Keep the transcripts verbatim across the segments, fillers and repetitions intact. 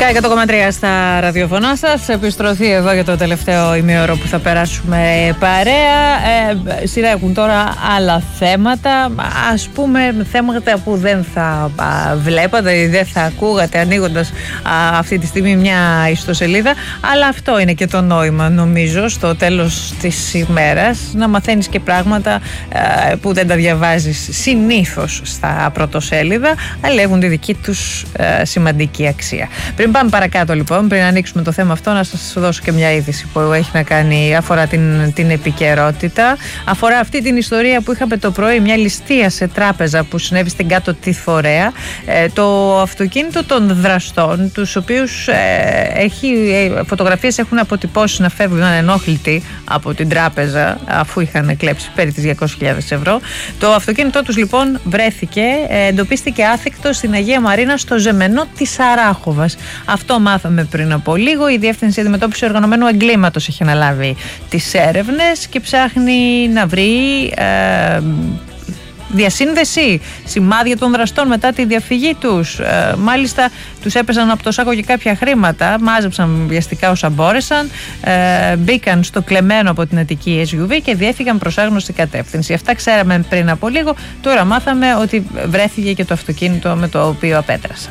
εκατό κόμμα τρία στα ραδιοφωνά σας. Επιστροφή εδώ για το τελευταίο ημίωρο που θα περάσουμε παρέα. Ε, σειρά έχουν τώρα άλλα θέματα. Ας πούμε θέματα που δεν θα α, βλέπατε ή δεν θα ακούγατε ανοίγοντας α, αυτή τη στιγμή μια ιστοσελίδα. Αλλά αυτό είναι και το νόημα, νομίζω, στο τέλος της ημέρας. Να μαθαίνεις και πράγματα α, που δεν τα διαβάζεις συνήθως στα πρωτοσέλιδα, αλλά έχουν τη δική τους α, σημαντική αξία. Πριν πάμε παρακάτω λοιπόν, πριν ανοίξουμε το θέμα αυτό, να σας δώσω και μια είδηση που έχει να κάνει, αφορά την, την επικαιρότητα. Αφορά αυτή την ιστορία που είχαμε το πρωί, μια ληστεία σε τράπεζα που συνέβη στην Κάτω τη Φορέα. Ε, το αυτοκίνητο των δραστών, τους οποίους ε, έχει, ε, φωτογραφίες έχουν αποτυπώσει να φεύγουν ανενόχλητοι από την τράπεζα, αφού είχαν κλέψει περί τις διακόσιες χιλιάδες ευρώ. Το αυτοκίνητό τους λοιπόν βρέθηκε, ε, εντοπίστηκε άθικτο στην Αγία Μαρίνα στο Ζεμενό της Αράχοβας. Αυτό μάθαμε πριν από λίγο. Η Διεύθυνση Αντιμετώπισης Οργανωμένου Εγκλήματος έχει αναλάβει τις έρευνες και ψάχνει να βρει ε, διασύνδεση, σημάδια των δραστών μετά τη διαφυγή τους. Ε, μάλιστα τους έπεσαν από το σάκο και κάποια χρήματα, μάζεψαν βιαστικά όσα μπόρεσαν, ε, μπήκαν στο κλεμμένο από την Αττική ες γιου βι και διέφυγαν προς άγνωστη κατεύθυνση. Αυτά ξέραμε πριν από λίγο. Τώρα μάθαμε ότι βρέθηκε και το αυτοκίνητο με το οποίο απέτρασαν.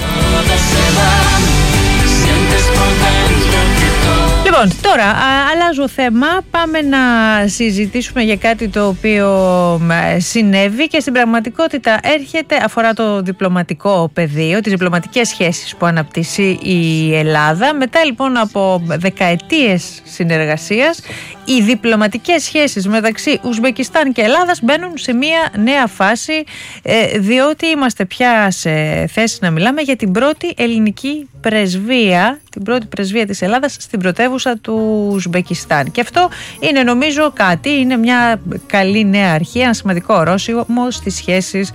Λοιπόν, τώρα α, αλλάζω θέμα. Πάμε να συζητήσουμε για κάτι το οποίο α, συνέβη και στην πραγματικότητα έρχεται, αφορά το διπλωματικό πεδίο, τις διπλωματικές σχέσεις που αναπτύσσει η Ελλάδα. Μετά λοιπόν από δεκαετίες συνεργασίας, οι διπλωματικές σχέσεις μεταξύ Ουσμπεκιστάν και Ελλάδας μπαίνουν σε μια νέα φάση, ε, διότι είμαστε πια σε θέση να μιλάμε για την πρώτη ελληνική πρεσβεία, την πρώτη πρεσβεία της Ελλάδας στην πρωτεύουσα του Ουσμπεκιστάν. Και αυτό είναι, νομίζω, κάτι, είναι μια καλή νέα αρχή, ένα σημαντικό ορόσημο στις σχέσεις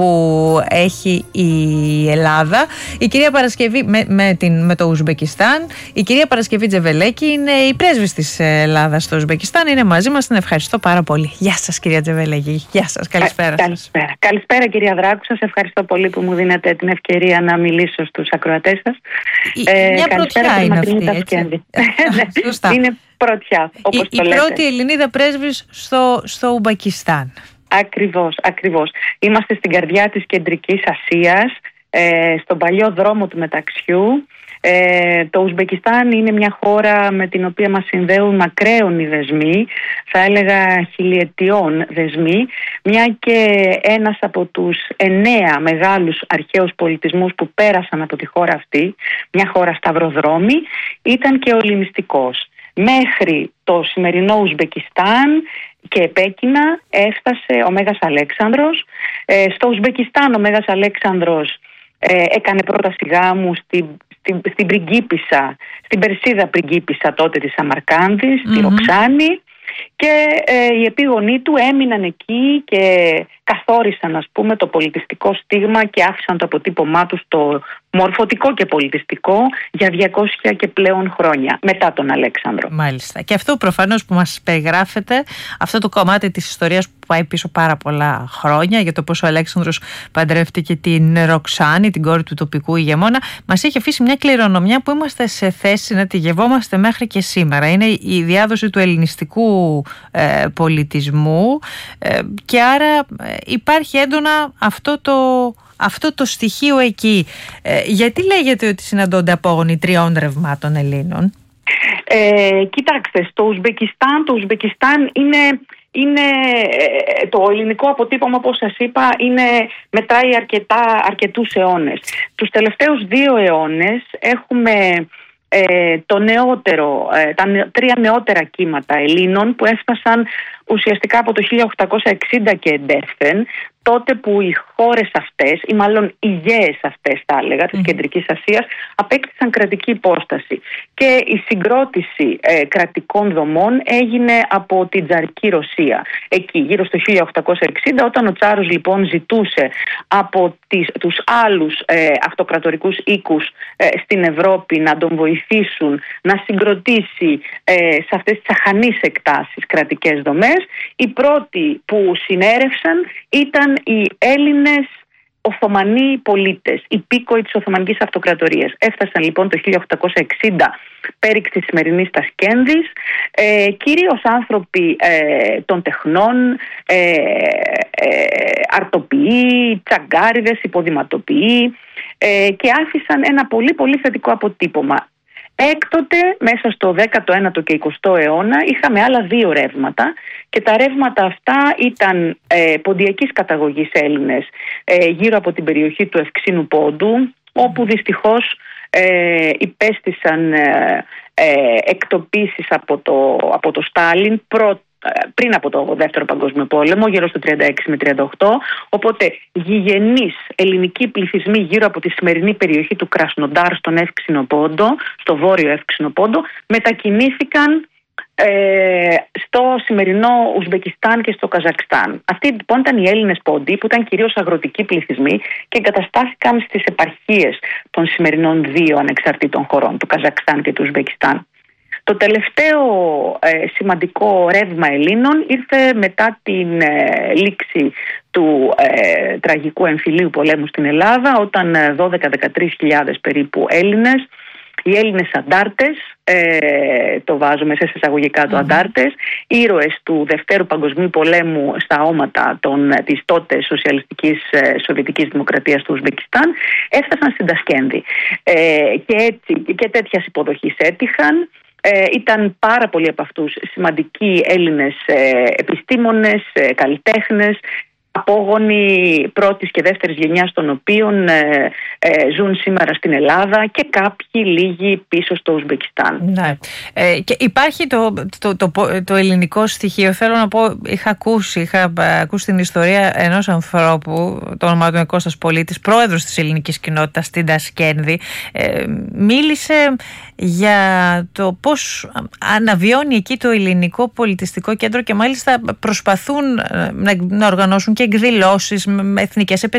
που έχει η Ελλάδα. Η κυρία Παρασκευή με, με, την, με το Ουσμπεκιστάν, η κυρία Παρασκευή Τζεβελέκη είναι η πρέσβης της Ελλάδας στο Ουσμπεκιστάν, είναι μαζί μας, την ευχαριστώ πάρα πολύ. Γεια σας κυρία Τζεβελέκη, γεια σας, καλησπέρα. Καλησπέρα. Σας. Καλησπέρα κυρία Δράκου, σας ευχαριστώ πολύ που μου δίνετε την ευκαιρία να μιλήσω στους ακροατές σας. Η, ε, μια πρωτιά είναι αυτή, έτσι. Σωστά. Είναι πρωτιά, όπως η, το η λέτε. Η πρώτη Ελληνίδα πρέσβης στο, στο Ουσμπεκιστάν. Ακριβώς, ακριβώς. Είμαστε στην καρδιά της Κεντρικής Ασίας, ε, στον παλιό δρόμο του μεταξιού. Ε, το Ουσμπεκιστάν είναι μια χώρα με την οποία μας συνδέουν μακραίωνοι δεσμοί, θα έλεγα χιλιετιών δεσμοί, μια και ένας από τους εννέα μεγάλους αρχαίους πολιτισμούς που πέρασαν από τη χώρα αυτή, μια χώρα σταυροδρόμη, ήταν και ο ελληνιστικός. Μέχρι το σημερινό Ουσμπεκιστάν και επέκεινα έφτασε ο Μέγας Αλέξανδρος. Ε, στο Ουσμπεκιστάν ο Μέγας Αλέξανδρος ε, έκανε πρόταση γάμου στην, στην, στην πριγκίπισσα, στην Περσίδα πριγκίπισσα τότε της Σαμαρκάνδης, mm-hmm. τη Ροξάνη, και ε, οι επίγονοί του έμειναν εκεί και καθόρισαν, ας πούμε, το πολιτιστικό στίγμα και άφησαν το αποτύπωμά τους το μορφωτικό και πολιτιστικό για διακόσια και πλέον χρόνια μετά τον Αλέξανδρο. Μάλιστα. Και αυτό προφανώς που μας περιγράφεται, αυτό το κομμάτι της ιστορίας που πάει πίσω πάρα πολλά χρόνια, για το πώς ο Αλέξανδρος παντρεύτηκε την Ροξάνη, την κόρη του τοπικού ηγεμόνα, μας έχει αφήσει μια κληρονομιά που είμαστε σε θέση να τη γευόμαστε μέχρι και σήμερα. Είναι η διάδοση του ελληνιστικού ε, πολιτισμού ε, και άρα ε, υπάρχει έντονα αυτό το αυτό το στοιχείο εκεί. Ε, γιατί λέγεται ότι συναντώνται απόγονοι τριών ρευμάτων Ελλήνων? Ε, κοιτάξτε, στο Ουσμπεκιστάν, το Ουσμπεκιστάν είναι, είναι το ελληνικό αποτύπωμα, όπως σας είπα, είναι, μετράει αρκετά, αρκετούς αιώνες. Τους τελευταίους δύο αιώνες έχουμε ε, το νεότερο, ε, τα νε, τρία νεότερα κύματα Ελλήνων που έφτασαν ουσιαστικά από το χίλια οκτακόσια εξήντα και εντεύθεν, τότε που οι χώρες αυτές, ή μάλλον οι γέες αυτές θα έλεγα, της mm. Κεντρικής Ασίας, απέκτησαν κρατική υπόσταση. Και η συγκρότηση ε, κρατικών δομών έγινε από την Τζαρική Ρωσία. Εκεί, γύρω στο χίλια οκτακόσια εξήντα, όταν ο Τσάρος λοιπόν ζητούσε από τις, τους άλλους ε, αυτοκρατορικούς οίκους ε, στην Ευρώπη να τον βοηθήσουν να συγκροτήσει ε, σε αυτές τις αχανείς εκτάσεις κρατικές δομές, οι πρώτοι που συνέρευσαν ήταν οι Έλληνες Οθωμανοί πολίτες, υπήκοοι της Οθωμανικής Αυτοκρατορίας. Έφτασαν λοιπόν το χίλια οκτακόσια εξήντα πέριξ της σημερινής Τασκένδης, ε, κυρίως άνθρωποι ε, των τεχνών, ε, ε, αρτοποιοί, τσαγκάριδες, υποδηματοποιοί, ε, και άφησαν ένα πολύ πολύ θετικό αποτύπωμα. Έκτοτε, μέσα στο δέκατο ένατο και εικοστό αιώνα, είχαμε άλλα δύο ρεύματα και τα ρεύματα αυτά ήταν ε, ποντιακής καταγωγής Έλληνες ε, γύρω από την περιοχή του Ευξήνου Πόντου, όπου δυστυχώς ε, υπέστησαν ε, ε, εκτοπίσεις από το, από το Στάλιν πρώτα, πριν από το Δεύτερο Παγκόσμιο Πόλεμο, γύρω στο τριάντα έξι με τριάντα οκτώ. Οπότε γηγενείς ελληνικοί πληθυσμοί γύρω από τη σημερινή περιοχή του Κρασνοντάρ στον Εύξηνο Πόντο, στο βόρειο Εύξηνο Πόντο, μετακινήθηκαν ε, στο σημερινό Ουσμπεκιστάν και στο Καζακστάν. Αυτοί λοιπόν ήταν οι Έλληνες πόντοι, που ήταν κυρίως αγροτικοί πληθυσμοί και εγκαταστάθηκαν στις επαρχίες των σημερινών δύο ανεξαρτήτων χωρών, του Καζακστάν και του Ουσμπεκιστάν. Το τελευταίο ε, σημαντικό ρεύμα Ελλήνων ήρθε μετά την ε, λήξη του ε, τραγικού εμφυλίου πολέμου στην Ελλάδα, όταν δώδεκα με δεκατρείς χιλιάδες περίπου Έλληνες, οι Έλληνες αντάρτες, ε, το βάζω μέσα σε εισαγωγικά το mm-hmm. αντάρτες, ήρωες του Δευτέρου Παγκοσμίου Πολέμου στα όματα των, της τότε σοσιαλιστικής ε, Σοβιετικής Δημοκρατίας του Ουσμπεκιστάν, έφτασαν στην Τασκένδη. Ε, και, έτσι, και τέτοιας υποδοχής έτυχαν. Ε, ήταν πάρα πολλοί από αυτούς σημαντικοί Έλληνες ε, επιστήμονες, ε, καλλιτέχνες, απόγονοι πρώτης και δεύτερης γενιάς των οποίων ε, ε, ζουν σήμερα στην Ελλάδα και κάποιοι λίγοι πίσω στο Ουσμπεκιστάν. Ναι. Ε, και υπάρχει το, το, το, το, το ελληνικό στοιχείο. Θέλω να πω, είχα ακούσει, είχα ακούσει την ιστορία ενός ανθρώπου, το όνομα του είναι Κώστας Πολίτης, πρόεδρος της ελληνικής κοινότητας στην Τασκένδη. Ε, μίλησε για το πώς αναβιώνει εκεί το ελληνικό πολιτιστικό κέντρο και μάλιστα προσπαθούν να, να οργανώσουν και εκδηλώσεις με εθνικές επαιτίες